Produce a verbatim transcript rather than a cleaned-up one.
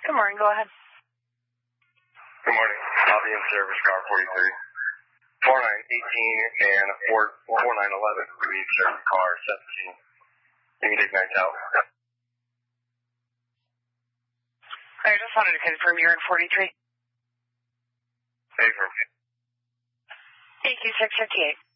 Good morning. Go ahead. Good morning. I'll be in service, car forty-three. four nine eighteen and four nine eleven. We need service car seventeen. You can take nights out. I just wanted to confirm you're in forty-three. Hey, from A Q six fifty-eight.